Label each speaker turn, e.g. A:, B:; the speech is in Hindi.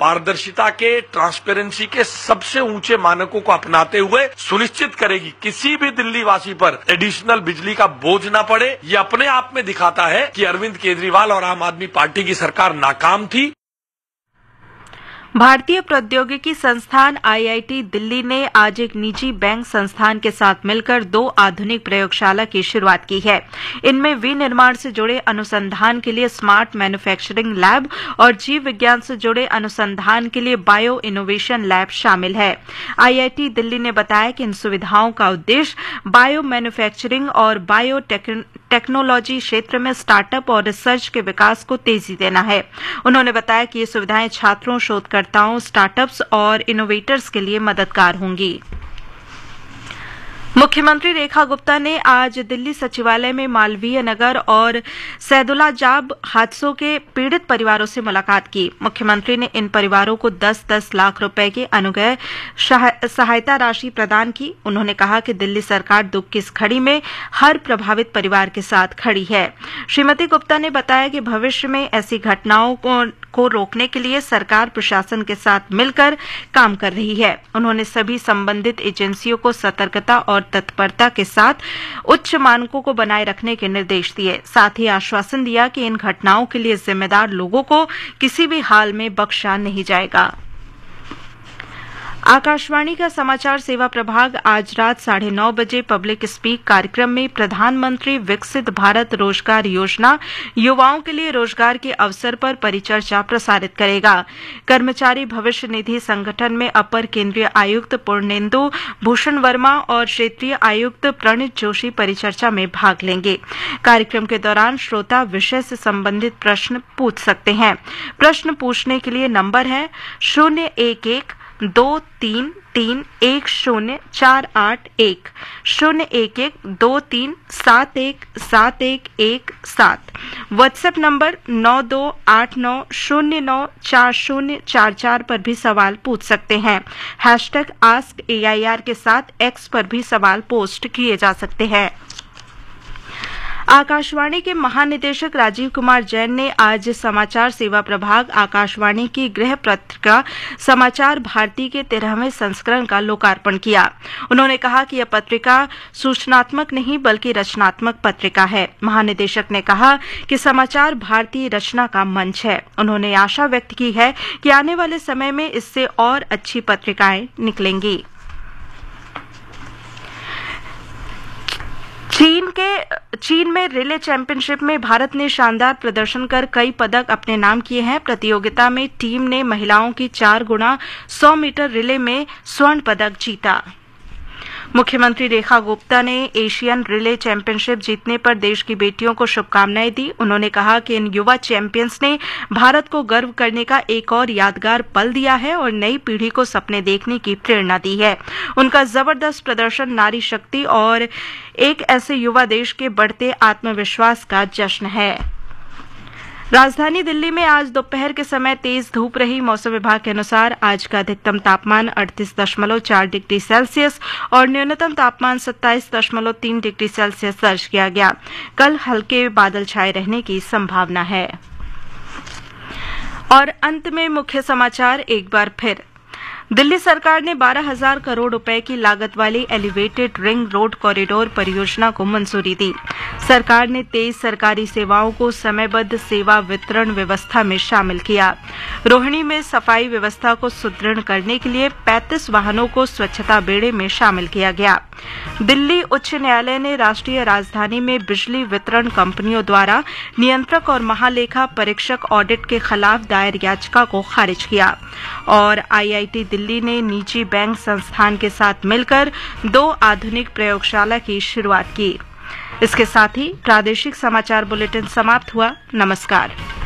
A: पारदर्शिता के, ट्रांसपेरेंसी के सबसे ऊंचे मानकों को अपनाते हुए सुनिश्चित करेगी किसी भी दिल्ली वासी पर एडिशनल बिजली का बोझ न पड़े। ये अपने आप में दिखाता है कि अरविंद केजरीवाल और आम आदमी पार्टी की सरकार नाकाम थी।
B: भारतीय प्रौद्योगिकी संस्थान आईआईटी दिल्ली ने आज एक निजी बैंक संस्थान के साथ मिलकर 2 आधुनिक प्रयोगशाला की शुरुआत की है। इनमें विनिर्माण से जुड़े अनुसंधान के लिए स्मार्ट मैन्युफैक्चरिंग लैब और जीव विज्ञान से जुड़े अनुसंधान के लिए बायो इनोवेशन लैब शामिल है। आईआईटी दिल्ली ने बताया कि इन सुविधाओं का उद्देश्य बायो मैन्युफैक्चरिंग और बायो टेक्नोलॉजी क्षेत्र में स्टार्टअप और रिसर्च के विकास को तेजी देना है। उन्होंने बताया कि ये सुविधाएं छात्रों, शोधकर्ताओं, स्टार्टअप्स और इनोवेटर्स के लिए मददगार होंगी। मुख्यमंत्री रेखा गुप्ता ने आज दिल्ली सचिवालय में मालवीय नगर और सैदुल्लाजाब हादसों के पीड़ित परिवारों से मुलाकात की। मुख्यमंत्री ने इन परिवारों को 10-10 लाख रुपए की अनुग्रह सहायता राशि प्रदान की। उन्होंने कहा कि दिल्ली सरकार दुख की इस घड़ी में हर प्रभावित परिवार के साथ खड़ी है। श्रीमती गुप्ता ने बताया कि भविष्य में ऐसी घटनाओं को रोकने के लिए सरकार प्रशासन के साथ मिलकर काम कर रही है। उन्होंने सभी संबंधित एजेंसियों को सतर्कता और तत्परता के साथ उच्च मानकों को बनाए रखने के निर्देश दिए। साथ ही आश्वासन दिया कि इन घटनाओं के लिए जिम्मेदार लोगों को किसी भी हाल में बख्शा नहीं जाएगा। आकाशवाणी का समाचार सेवा प्रभाग आज रात 9:30 बजे पब्लिक स्पीक कार्यक्रम में प्रधानमंत्री विकसित भारत रोजगार योजना युवाओं के लिए रोजगार के अवसर पर परिचर्चा प्रसारित करेगा। कर्मचारी भविष्य निधि संगठन में अपर केंद्रीय आयुक्त पूर्णेंदु भूषण वर्मा और क्षेत्रीय आयुक्त प्रणित जोशी परिचर्चा में भाग लेंगे। कार्यक्रम के दौरान श्रोता विषय से संबंधित प्रश्न पूछ सकते हैं। प्रश्न पूछने के लिए नंबर है 011-233-1048-1 011-2371717। व्हाट्सएप नंबर 9289094044 पर भी सवाल पूछ सकते हैं। #AskAIR के साथ एक्स पर भी सवाल पोस्ट किए जा सकते हैं। आकाशवाणी के महानिदेशक राजीव कुमार जैन ने आज समाचार सेवा प्रभाग आकाशवाणी की गृह पत्रिका समाचार भारती के 13वें संस्करण का लोकार्पण किया। उन्होंने कहा कि यह पत्रिका सूचनात्मक नहीं बल्कि रचनात्मक पत्रिका है। महानिदेशक ने कहा कि समाचार भारती रचना का मंच है। उन्होंने आशा व्यक्त की है कि आने वाले समय में इससे और अच्छी पत्रिकाएं निकलेंगी। चीन में रिले चैंपियनशिप में भारत ने शानदार प्रदर्शन कर कई पदक अपने नाम किए हैं। प्रतियोगिता में टीम ने महिलाओं की 4 गुणा 100 मीटर रिले में स्वर्ण पदक जीता। मुख्यमंत्री रेखा गुप्ता ने एशियन रिले चैंपियनशिप जीतने पर देश की बेटियों को शुभकामनाएं दी। उन्होंने कहा कि इन युवा चैंपियंस ने भारत को गर्व करने का एक और यादगार पल दिया है और नई पीढ़ी को सपने देखने की प्रेरणा दी है। उनका जबरदस्त प्रदर्शन नारी शक्ति और एक ऐसे युवा देश के बढ़ते आत्मविश्वास का जश्न है। राजधानी दिल्ली में आज दोपहर के समय तेज धूप रही। मौसम विभाग के अनुसार आज का अधिकतम तापमान 38.4 डिग्री सेल्सियस और न्यूनतम तापमान 27.3 डिग्री सेल्सियस दर्ज किया गया। कल हल्के बादल छाए रहने की संभावना है। और अंत में मुख्य समाचार एक बार फिर। दिल्ली सरकार ने 12,000 करोड़ रुपए की लागत वाली एलिवेटेड रिंग रोड कॉरिडोर परियोजना को मंजूरी दी। सरकार ने 23 सरकारी सेवाओं को समयबद्ध सेवा वितरण व्यवस्था में शामिल किया। रोहिणी में सफाई व्यवस्था को सुदृढ़ करने के लिए 35 वाहनों को स्वच्छता बेड़े में शामिल किया गया। दिल्ली उच्च न्यायालय ने राष्ट्रीय राजधानी में बिजली वितरण कंपनियों द्वारा नियंत्रक और महालेखा परीक्षक ऑडिट के खिलाफ दायर याचिका को खारिज किया। और आईआईटी दिल्ली ने निजी बैंक संस्थान के साथ मिलकर 2 आधुनिक प्रयोगशाला की शुरुआत की। इसके साथ ही प्रादेशिक समाचार बुलेटिन समाप्त हुआ। नमस्कार।